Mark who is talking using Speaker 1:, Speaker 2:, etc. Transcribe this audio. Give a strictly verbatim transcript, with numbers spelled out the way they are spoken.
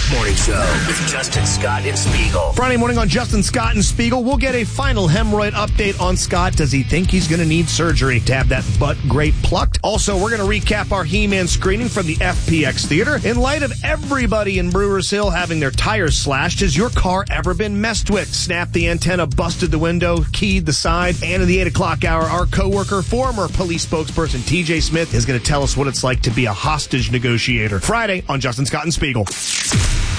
Speaker 1: Morning Show with Justin Scott and Spiegel.
Speaker 2: Friday morning on Justin Scott and Spiegel, we'll get a final hemorrhoid update on Scott. Does he think he's going to need surgery to have that butt grate plucked? Also, we're going to recap our He-Man screening from the F P X Theater. In light of everybody in Brewers Hill having their tires slashed, has your car ever been messed with? Snapped the antenna, busted the window, keyed the side. And in the eight o'clock hour, our coworker, former police spokesperson T J Smith, is going to tell us what it's like to be a hostage negotiator. Friday on Justin Scott and Spiegel.